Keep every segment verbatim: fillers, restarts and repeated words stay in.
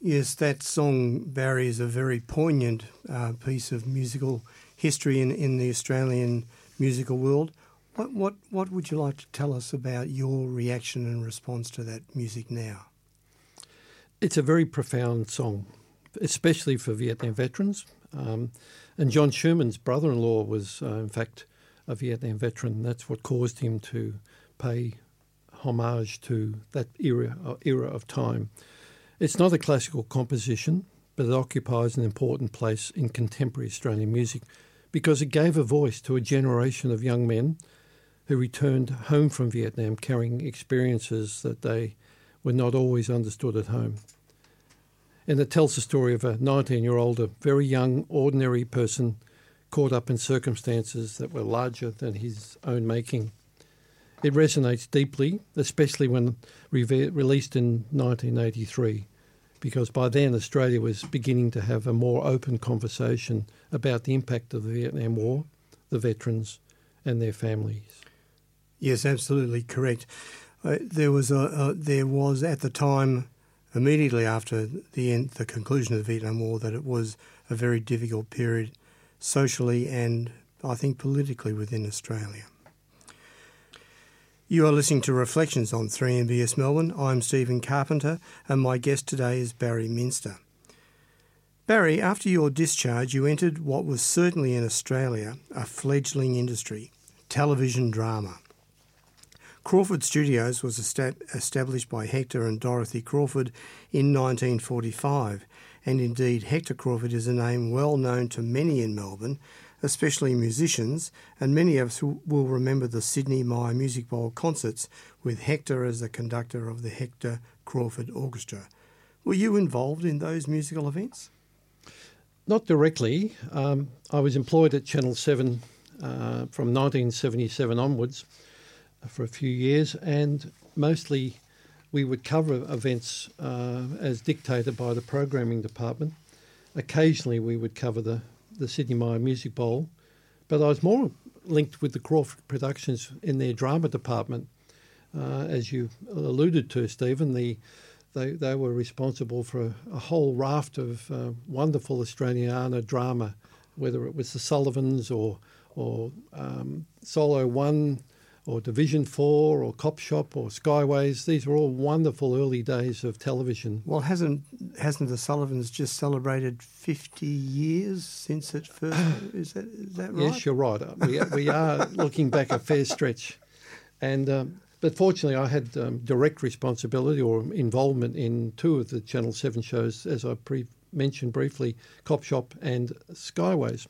Yes, that song, Barry, is a very poignant uh, piece of musical history in, in the Australian musical world. What, what, what would you like to tell us about your reaction and response to that music now? It's a very profound song, especially for Vietnam veterans. Um, and John Schumann's brother-in-law was, uh, in fact, a Vietnam veteran. That's what caused him to pay homage to that era, uh, era of time. It's not a classical composition, but it occupies an important place in contemporary Australian music because it gave a voice to a generation of young men who returned home from Vietnam carrying experiences that they were not always understood at home. And it tells the story of a nineteen-year-old, a very young, ordinary person caught up in circumstances that were larger than his own making. It resonates deeply, especially when re- released in nineteen eighty-three, because by then Australia was beginning to have a more open conversation about the impact of the Vietnam War, the veterans and their families. Yes, absolutely correct. Uh, there was a, uh, there was at the time, immediately after the end, the conclusion of the Vietnam War, that it was a very difficult period socially and I think politically within Australia. You are listening to Reflections on three M B S Melbourne. I'm Stephen Carpenter and my guest today is Barry Minster. Barry, after your discharge, you entered what was certainly in Australia a fledgling industry, television drama. Crawford Studios was estab- established by Hector and Dorothy Crawford in nineteen forty-five, and indeed Hector Crawford is a name well known to many in Melbourne, especially musicians, and many of us will remember the Sydney Myer Music Bowl concerts with Hector as the conductor of the Hector Crawford Orchestra. Were you involved in those musical events? Not directly. Um, I was employed at Channel seven uh, from nineteen seventy-seven onwards for a few years, and mostly we would cover events uh, as dictated by the programming department. Occasionally we would cover the, the Sydney Myer Music Bowl, but I was more linked with the Crawford Productions in their drama department. Uh, as you alluded to, Stephen, the, they, they were responsible for a, a whole raft of uh, wonderful Australiana drama, whether it was the Sullivans or, or um, Solo One, or Division Four, or Cop Shop, or Skyways. These were all wonderful early days of television. Well, hasn't hasn't the Sullivans just celebrated fifty years since it first? is that is that right? Yes, you're right. We we are looking back a fair stretch, and um, but fortunately, I had um, direct responsibility or involvement in two of the Channel Seven shows, as I pre- mentioned briefly, Cop Shop and Skyways.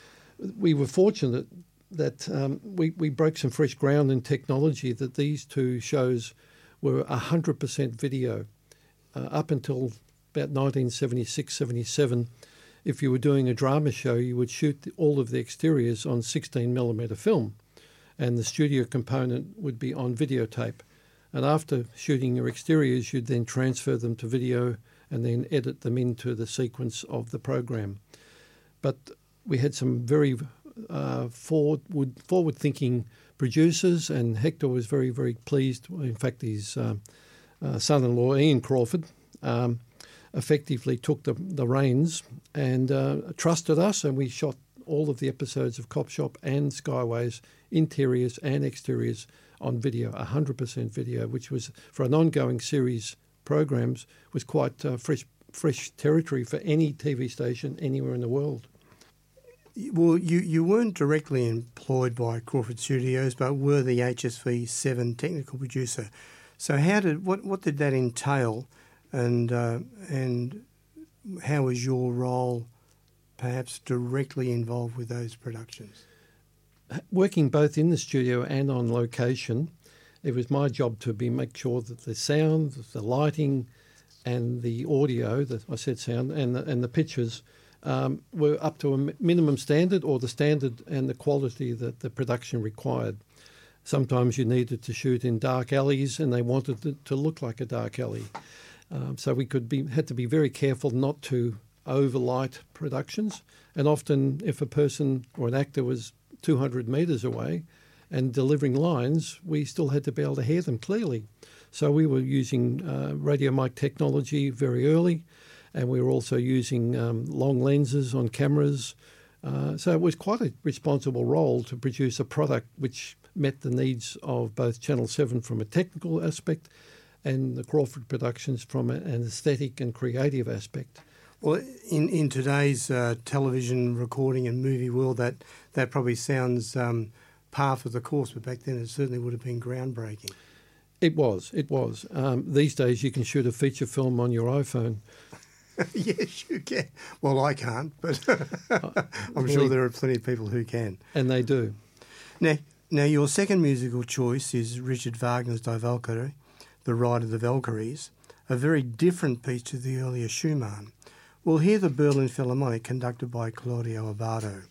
We were fortunate that um, we, we broke some fresh ground in technology, that these two shows were one hundred percent video. Uh, up until about nineteen seventy-six seventy-seven, if you were doing a drama show, you would shoot all of the exteriors on sixteen millimetre film, and the studio component would be on videotape. And after shooting your exteriors, you'd then transfer them to video and then edit them into the sequence of the program. But we had some very Uh, forward, forward-thinking producers, and Hector was very, very pleased. In fact, his uh, uh, son-in-law, Ian Crawford, um, effectively took the, the reins and uh, trusted us, and we shot all of the episodes of Cop Shop and Skyways, interiors and exteriors, on video, one hundred percent video, which was, for an ongoing series programs, was quite uh, fresh, fresh territory for any T V station anywhere in the world. Well, you, you weren't directly employed by Crawford Studios, but were the H S V seven technical producer. So how did what what did that entail, and uh, and how was your role perhaps directly involved with those productions? Working both in the studio and on location, it was my job to be make sure that the sound, the lighting, and the audio, the, I said sound, and the, and the pictures Um, were up to a minimum standard, or the standard and the quality that the production required. Sometimes you needed to shoot in dark alleys, and they wanted it to look like a dark alley. Um, so we could be had to be very careful not to overlight productions. And often, if a person or an actor was two hundred metres away and delivering lines, we still had to be able to hear them clearly. So we were using uh, radio mic technology very early. and we were also using um, long lenses on cameras. Uh, so it was quite a responsible role to produce a product which met the needs of both Channel seven from a technical aspect and the Crawford Productions from an aesthetic and creative aspect. Well, in, in today's uh, television recording and movie world, that, that probably sounds um, par for the course, but back then it certainly would have been groundbreaking. It was, it was. Um, these days you can shoot a feature film on your iPhone. Yes, you can. Well, I can't, but I'm sure there are plenty of people who can. And they do. Now, now your second musical choice is Richard Wagner's Die Walküre, The Ride of the Valkyries, a very different piece to the earlier Schumann. We'll hear the Berlin Philharmonic conducted by Claudio Abbado.